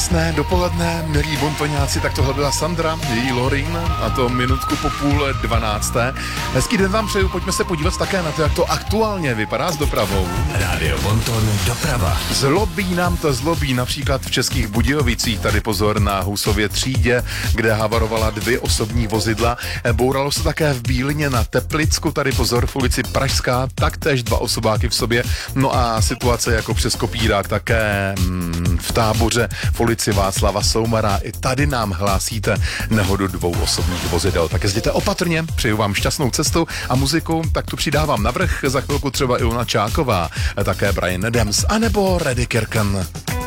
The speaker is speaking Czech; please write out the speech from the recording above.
Krásné dopoledne, milí bontoňáci, tak tohle byla Sandra, její Lorin, a to minutku po 11:30. Hezký den vám přeju, pojďme se podívat také na to, jak to aktuálně vypadá s dopravou. Rádio Bonton doprava. Zlobí nám to zlobí, například v Českých Budějovicích, tady pozor na Husově třídě, kde havarovala 2 osobní vozidla. Bouralo se také v Bílině na Teplicku, tady pozor v ulici Pražská, taktéž 2 osobáky v sobě. No a situace jako přes kopírák také v Táboře v ulici Václava Soumara. I tady nám hlásíte nehodu 2 osobních vozidel. Tak jezděte opatrně, přeju vám šťastnou cestu a muziku, tak tu přidávám navrch, za chvilku třeba Ilona Čáková, také Bryan Adams, anebo Reddy Kirken.